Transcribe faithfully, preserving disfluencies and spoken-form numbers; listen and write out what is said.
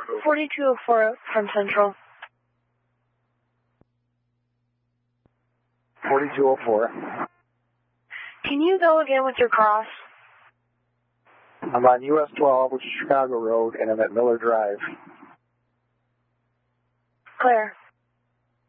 forty-two oh four from Central. forty-two oh four. Can you go again with your cross? I'm on U S twelve, which is Chicago Road, and I'm at Miller Drive. Clear.